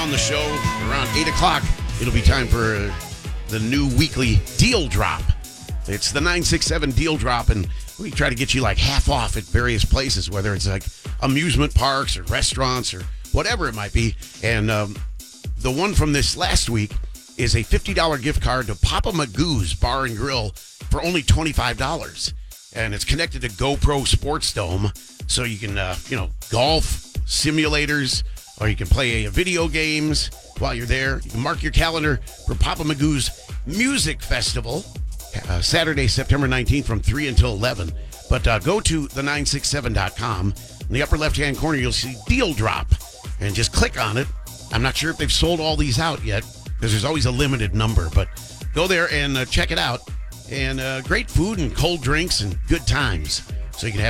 on the show around 8 o'clock. It'll be time for the new weekly deal drop. It's the 967 deal drop, and we try to get you like half off at various places, whether it's like amusement parks or restaurants or whatever it might be. And the one from this last week is a $50 gift card to Papa Magoo's Bar and Grill for only $25. And it's connected to GoPro Sports Dome, so you can, golf, simulators, or you can play video games while you're there. You can mark your calendar for Papa Magoo's Music Festival, Saturday, September 19th from 3 until 11. But go to the967.com. In the upper left-hand corner, you'll see Deal Drop, and just click on it. I'm not sure if they've sold all these out yet, because there's always a limited number, but go there and check it out. And great food and cold drinks and good times, so you can have